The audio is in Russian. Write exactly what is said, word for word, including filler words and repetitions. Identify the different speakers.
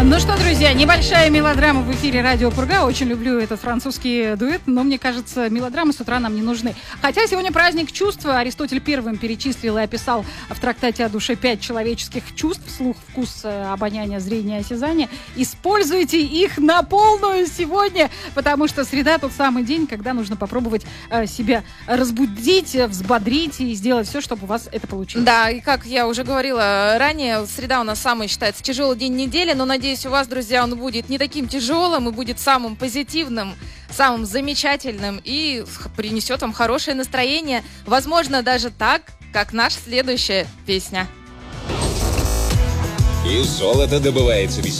Speaker 1: Ну что, друзья, небольшая мелодрама в эфире Радио Пурга. Очень люблю этот французский дуэт, но мне кажется, мелодрамы с утра нам не нужны. Хотя сегодня праздник чувств. Аристотель первым перечислил и описал в трактате о душе пять человеческих чувств: слух, вкус, обоняние, зрение, осязание. Используйте их на полную сегодня, потому что среда тот самый день, когда нужно попробовать себя разбудить, взбодрить и сделать все, чтобы у вас это получилось.
Speaker 2: Да, и как я уже говорила ранее, среда у нас самый считается тяжелый день недели, но надеюсь, у вас, друзья, он будет не таким тяжелым и будет самым позитивным, самым замечательным и принесет вам хорошее настроение. Возможно, даже так, как наша следующая песня.
Speaker 3: И золото добывается без